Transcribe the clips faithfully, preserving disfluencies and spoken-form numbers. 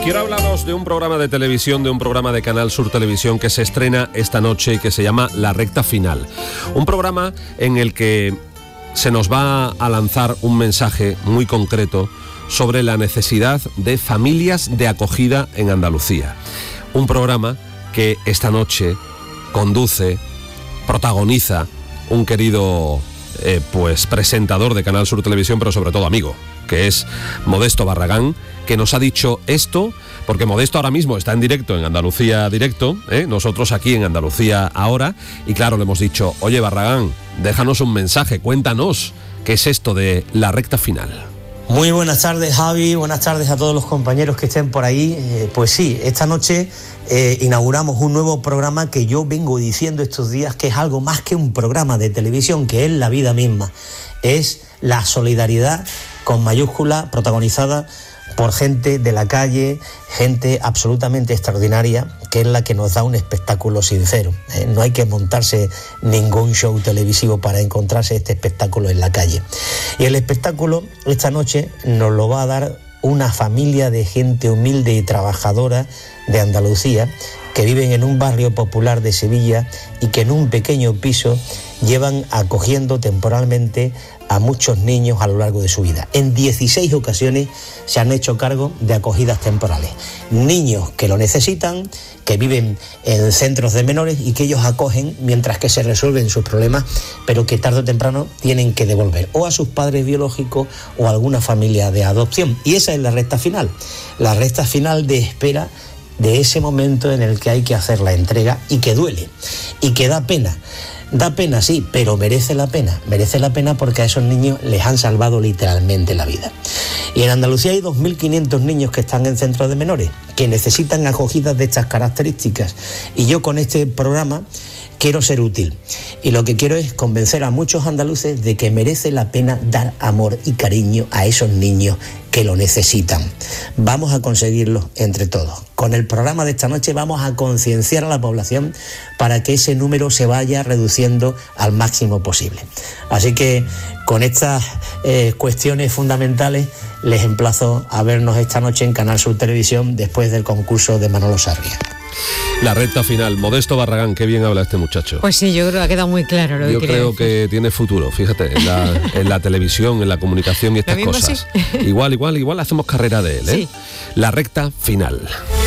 Quiero hablaros de un programa de televisión, de un programa de Canal Sur Televisión que se estrena esta noche y que se llama La Recta Final. Un programa en el que se nos va a lanzar un mensaje muy concreto sobre la necesidad de familias de acogida en Andalucía. Un programa que esta noche conduce, protagoniza un querido eh, pues presentador de Canal Sur Televisión, pero sobre todo amigo, que es Modesto Barragán, que nos ha dicho esto, porque Modesto ahora mismo está en directo en Andalucía Directo, ¿eh? nosotros aquí en Andalucía Ahora, y claro, le hemos dicho, oye Barragán, déjanos un mensaje, cuéntanos qué es esto de La Recta Final. Muy buenas tardes, Javi, buenas tardes a todos los compañeros que estén por ahí. Eh, pues sí, esta noche eh, inauguramos un nuevo programa que yo vengo diciendo estos días que es algo más que un programa de televisión, que es la vida misma. Es la solidaridad con mayúscula, protagonizada por gente de la calle, gente absolutamente extraordinaria, que es la que nos da un espectáculo sincero. ¿eh? No hay que montarse ningún show televisivo para encontrarse este espectáculo en la calle. Y el espectáculo esta noche nos lo va a dar una familia de gente humilde y trabajadora de Andalucía, que viven en un barrio popular de Sevilla y que en un pequeño piso llevan acogiendo temporalmente a muchos niños a lo largo de su vida. En dieciséis ocasiones se han hecho cargo de acogidas temporales. Niños que lo necesitan, que viven en centros de menores y que ellos acogen mientras que se resuelven sus problemas, pero que tarde o temprano tienen que devolver o a sus padres biológicos o a alguna familia de adopción. Y esa es la recta final, la recta final de espera de ese momento en el que hay que hacer la entrega y que duele y que da pena. Da pena, sí, pero merece la pena. Merece la pena porque a esos niños les han salvado literalmente la vida. Y en Andalucía hay dos mil quinientos niños que están en centros de menores, que necesitan acogidas de estas características. Y yo con este programa quiero ser útil. Y lo que quiero es convencer a muchos andaluces de que merece la pena dar amor y cariño a esos niños que lo necesitan. Vamos a conseguirlo entre todos. Con el programa de esta noche vamos a concienciar a la población para que ese número se vaya reduciendo al máximo posible. Así que con estas eh, cuestiones fundamentales les emplazo a vernos esta noche en Canal Sur Televisión después del concurso de Manolo Sarria. La recta final. Modesto Barragán, qué bien habla este muchacho. Pues sí, yo creo que ha quedado muy claro lo que Yo quería creo decir. que tiene futuro, fíjate, en la, en la televisión, en la comunicación y estas Lo mismo cosas. sí. Igual, igual, igual hacemos carrera de él, ¿eh? Sí. La recta final.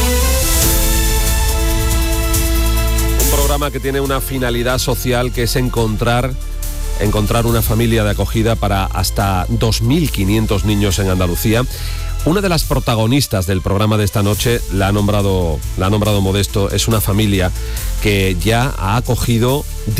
Un programa que tiene una finalidad social que es encontrar... encontrar una familia de acogida para hasta dos mil quinientos niños en Andalucía. Una de las protagonistas del programa de esta noche, la ha nombrado, la ha nombrado Modesto, es una familia que ya ha acogido